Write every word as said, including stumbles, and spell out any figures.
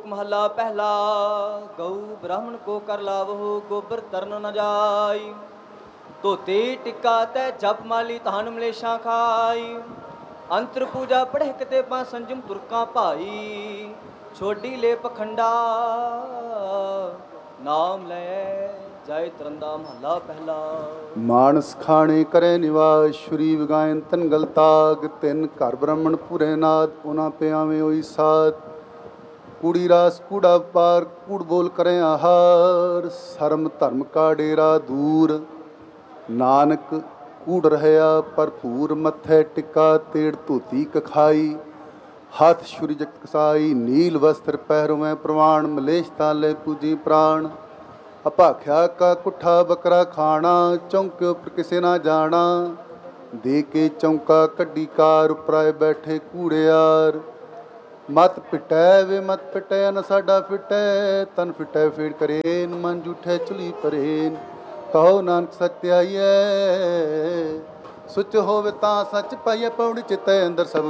ਸ਼ਲੋਕ ਮਹਲਾ ਪਹਿਲਾ। ਗਊ ਬ੍ਰਾਹਮਣ ਕੋ ਕਰ ਲਾਵਹੁ, ਗੋਬਰ ਤਰਨ ਨ ਜਾਈ। ਧੋਤੀ ਟਿੱਕਾ ਤੈ ਜਪ ਮਾਲੀ, ਤਹਨ ਮਲੇਸ਼ਾਂ ਖਾਈ। ਅੰਤਰ ਪੂਜਾ ਪੜ੍ਹਿ ਕਤੇ ਪਾ, ਸੰਜਮ ਤੁਰਕਾਂ ਭਾਈ। ਛੋਡੀ ਲੈ ਪਖੰਡਾ, ਨਾਮ ਲੈ ਜਾਏ ਤਰੰਦਾ। ਮਹਲਾ ਪਹਿਲਾ। ਮਾਨਸ ਖਾਣੇ ਕਰੇ ਨਿਵਾਸ, ਸ਼ੁਰੀ ਵਿਗਾਇਨ ਤਨ ਗਲਤਾਗ। ਤਿੰਨ ਘਰ ਬ੍ਰਾਹਮਣ ਪੁਰੇ ਨਾਦ, ਉਹਨਾਂ ਪਿਆਵੇਂ ਹੋਈ ਸਾਧ। ਕੂੜੀ ਰਾਸ ਕੂੜਾ ਪਾਰ, ਕੂੜ ਬੋਲ ਕਰੇ ਆਹਾਰ। ਸ਼ਰਮ ਧਰਮ ਕਾ ਡੇਰਾ ਦੂਰ, ਨਾਨਕ ਕੂੜ ਰਹਿਆ ਭਰਪੂਰ। ਮੱਥੇ ਟਿੱਕਾ ਤੇੜ ਧੋਤੀ ਕਖਾਈ, ਹੱਥ ਛੁਰੀ ਜਗਤ ਕਸਾਈ। ਨੀਲ ਵਸਤਰ ਪਹਿਰਵੇਂ ਪ੍ਰਵਾਣ, ਮਲੇਸ਼ ਤਾਲੇ ਪੂਜੀ ਪ੍ਰਾਣ। ਅਭਾਖਿਆ ਕਾ ਕੁੱਠਾ ਬੱਕਰਾ ਖਾਣਾ, ਚੌਂਕੇ ਉੱਪਰ ਕਿਸੇ ਨਾ ਜਾਣਾ। ਦੇ ਕੇ ਚੌਂਕਾ ਕੱਢੀ ਕਾਰ, ਉਪਰਾਏ ਬੈਠੇ ਕੂੜਿਆਰ। ਮਤ ਪਿਟੈ ਵੇ ਮਤ ਪਿਟੈ, ਨ ਸਾਡਾ ਫਿਟੈ। ਤਨ ਫਿਟੈ ਫੇੜ ਕਰੇਨ, ਮਨ ਜੂਠੈ ਚੁਲੀ ਪਰੇਨ। ਕਹੋ ਨਾਨਕ ਸਤਿ ਆਈਐ, ਸੁਚ ਹੋਵੇ ਤਾਂ ਸੱਚ ਪਾਈਐ। ਪੌੜੀ ਚਿਤੈ ਅੰਦਰ ਸਭ